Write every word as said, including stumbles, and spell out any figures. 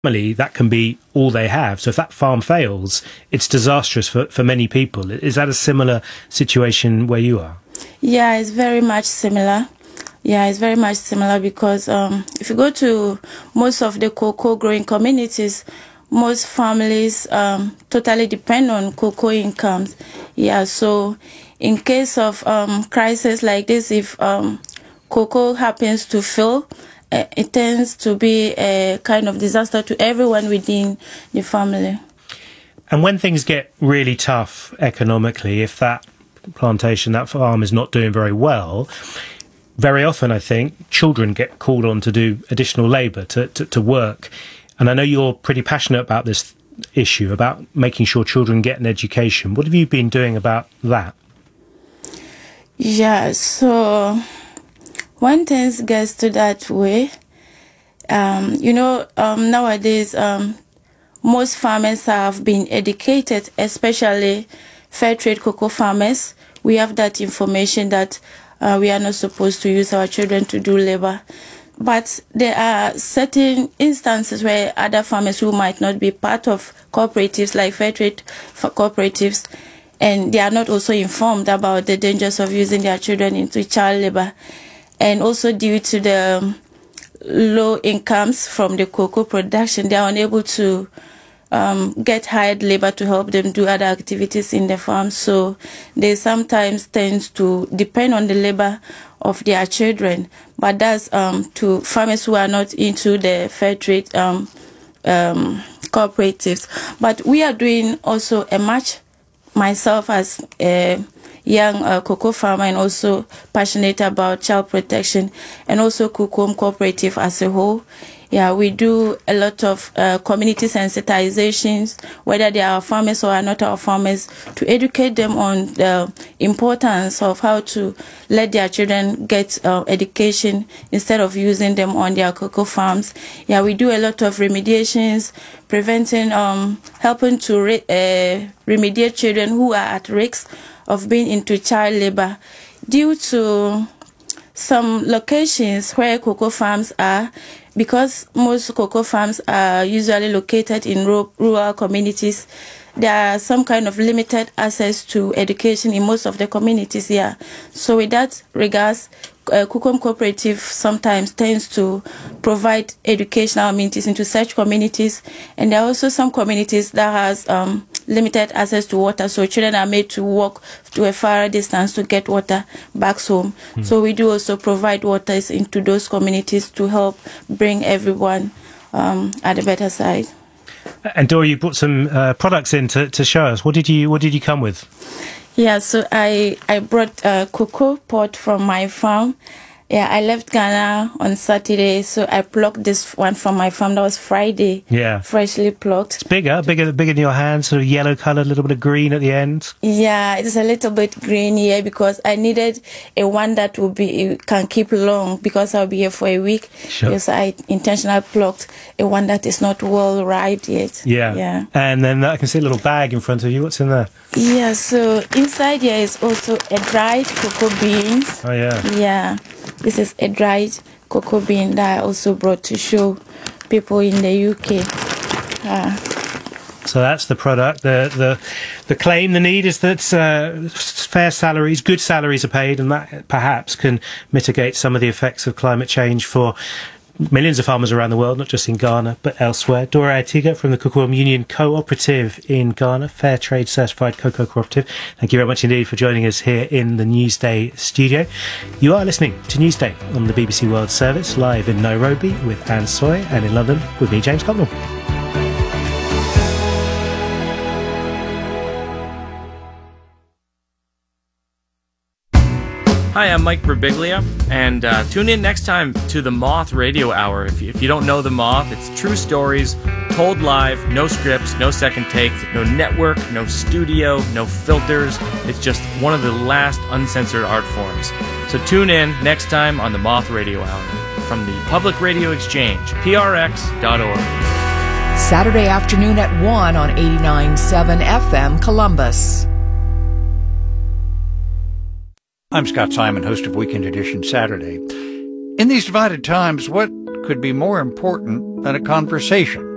family, that can be all they have. So if that farm fails, it's disastrous for, for many people. Is that a similar situation where you are? Yeah, it's very much similar. Yeah, it's very much similar because um, if you go to most of the cocoa growing communities, most families um, totally depend on cocoa incomes. Yeah, so in case of um, crisis like this, if um, cocoa happens to fail, uh, it tends to be a kind of disaster to everyone within the family. And when things get really tough economically, if that plantation, that farm is not doing very well, very often I think children get called on to do additional labour, to, to, to work. And I know you're pretty passionate about this issue, about making sure children get an education. What have you been doing about that? Yeah, so when things gets to that way, um, you know, um, nowadays um, most farmers have been educated, especially fair trade cocoa farmers. We have that information that uh, we are not supposed to use our children to do labor. But there are certain instances where other farmers who might not be part of cooperatives, like fair trade for cooperatives, and they are not also informed about the dangers of using their children into child labor. And also due to the low incomes from the cocoa production, they are unable to um, get hired labor to help them do other activities in the farm. So they sometimes tend to depend on the labor of their children. But that's um, to farmers who are not into the fair trade um, um, cooperatives. But we are doing also a much, myself as a young uh, cocoa farmer and also passionate about child protection, and also Cocoa Cooperative as a whole. Yeah, we do a lot of uh, community sensitizations, whether they are farmers or are not our farmers, to educate them on the importance of how to let their children get uh, education instead of using them on their cocoa farms. Yeah, we do a lot of remediations, preventing, um, helping to re uh, remediate children who are at risk of being into child labor due to some locations where cocoa farms are, because most cocoa farms are usually located in rural communities. There are some kind of limited access to education in most of the communities here. So with that regards, uh, Cocoa Cooperative sometimes tends to provide educational amenities into such communities. And there are also some communities that has um, limited access to water, so children are made to walk to a far distance to get water back home. Mm. So we do also provide waters into those communities to help bring everyone um, at the better side. And Dora, you brought some uh, products in to, to show us. What did you What did you come with? Yeah, so I I brought a cocoa pod from my farm. Yeah, I left Ghana on Saturday, so I plucked this one from my farm. That was Friday. Yeah. Freshly plucked. It's bigger, bigger, bigger in your hand, sort of yellow colour, a little bit of green at the end. Yeah, it's a little bit green here because I needed a one that will be can keep long because I'll be here for a week. Sure. Because I intentionally plucked a one that is not well ripe yet. Yeah. Yeah. And then I can see a little bag in front of you. What's in there? Yeah, so inside here is also a dried cocoa beans. Oh, yeah. Yeah. This is a dried cocoa bean that I also brought to show people in the U K. Uh, so that's the product. The the the claim, the need is that uh, fair salaries, good salaries are paid, and that perhaps can mitigate some of the effects of climate change for millions of farmers around the world, not just in Ghana, but elsewhere. Dora Atiga from the Cocoa Union Cooperative in Ghana, Fair Trade Certified Cocoa Cooperative. Thank you very much indeed for joining us here in the Newsday studio. You are listening to Newsday on the B B C World Service, live in Nairobi with Anne Soy, and in London with me, James Cotnell. Hi, I'm Mike Birbiglia, and uh, tune in next time to the Moth Radio Hour. If you, if you don't know the Moth, it's true stories, told live, no scripts, no second takes, no network, no studio, no filters. It's just one of the last uncensored art forms. So tune in next time on the Moth Radio Hour from the Public Radio Exchange, P R X dot org. Saturday afternoon at one on eighty-nine point seven F M Columbus. I'm Scott Simon, host of Weekend Edition Saturday. In these divided times, what could be more important than a conversation?